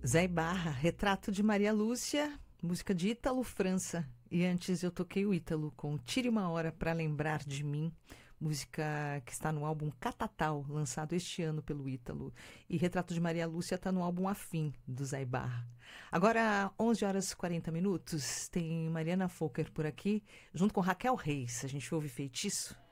Zé Barra, Retrato de Maria Lúcia, música de Ítalo França. E antes eu toquei o Ítalo com Tire uma Hora para Lembrar de Mim, música que está no álbum Catatal, lançado este ano pelo Ítalo. E Retrato de Maria Lúcia está no álbum Afim, do Zé Barra. Agora, 11 horas e 40 minutos, tem Mariana Folker por aqui, junto com Raquel Reis. A gente ouve Feitiço.